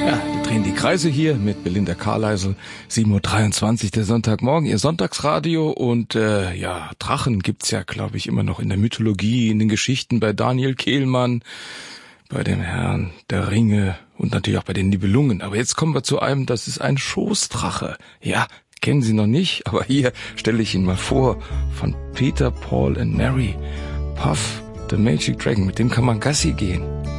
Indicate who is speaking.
Speaker 1: Ja, wir drehen die Kreise hier mit Belinda Carlisle, 7:23 Uhr der Sonntagmorgen, Ihr Sonntagsradio. Und ja, Drachen gibt's ja, glaube ich, immer noch in der Mythologie, in den Geschichten bei Daniel Kehlmann, bei dem Herrn der Ringe und natürlich auch bei den Nibelungen. Aber jetzt kommen wir zu einem, das ist ein Schoßdrache. Ja, kennen Sie noch nicht, aber hier stelle ich ihn mal vor, von Peter, Paul and Mary. Puff, the Magic Dragon, mit dem kann man Gassi gehen.